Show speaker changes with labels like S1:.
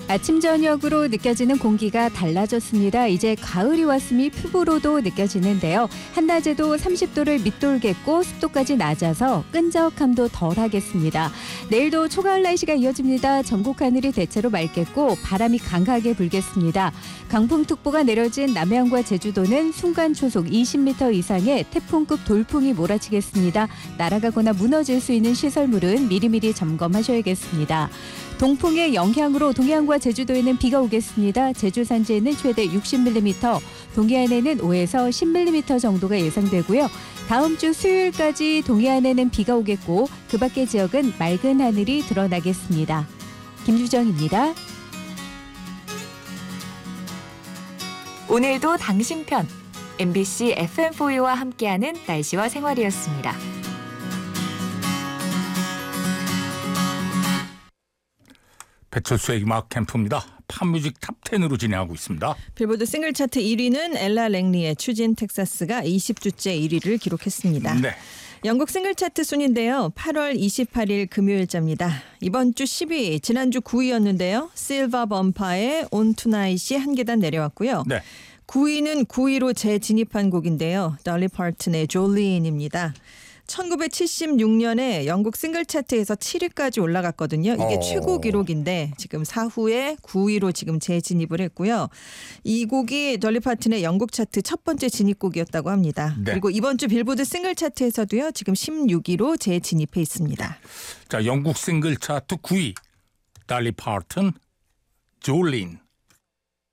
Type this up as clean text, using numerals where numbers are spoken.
S1: 아침 저녁으로 느껴지는 공기가 달라졌습니다. 이제 가을이 왔음이 피부로도 느껴지는데요. 한낮에도 30도를 밑돌겠고 습도까지 낮아서 끈적함도 덜하겠습니다. 내일도 초가을 날씨가 이어집니다. 전국 하늘이 대체로 맑겠고 바람이 강하게 불겠습니다. 강풍특보가 내려진 남해안과 제주도는 순간 초속 20m 이상의 태풍급 돌풍이 몰아치겠습니다. 날아가거나 무너질 수 있는 시설물은 미리미리 점검하셔야겠습니다. 동풍의 영향으로 동해안과 제주도에는 비가 오겠습니다. 제주 산지에는 최대 60mm, 동해안에는 5에서 10mm 정도가 예상되고요. 다음 주 수요일까지 동해안에는 비가 오겠고 그 밖의 지역은 맑은 하늘이 드러나겠습니다. 김유정입니다.
S2: 오늘도 당신 편 MBC FM4U와 함께하는 날씨와 생활이었습니다.
S3: 배철수의 음악 캠프입니다. 팝뮤직 탑10으로 진행하고 있습니다.
S4: 빌보드 싱글 차트 1위는 엘라 랭리의 추진 텍사스가 20주째 1위를 기록했습니다.
S3: 네.
S4: 영국 싱글 차트 순인데요. 8월 28일 금요일자입니다. 이번 주 10위, 지난주 9위였는데요. 실버 범파의 On Tonight이 한 계단 내려왔고요.
S3: 네.
S4: 9위는 9위로 재진입한 곡인데요. dolly parton의 Jolene입니다. 1976년에 영국 싱글 차트에서 7위까지 올라갔거든요. 이게 최고 기록인데 지금 사후에 9위로 지금 재진입을 했고요. 이 곡이 dolly parton의 영국 차트 첫 번째 진입곡이었다고 합니다.
S3: 네.
S4: 그리고 이번 주 빌보드 싱글 차트에서도요. 지금 16위로 재진입해 있습니다.
S3: 자, 영국 싱글 차트 9위 달리 파튼, 졸린.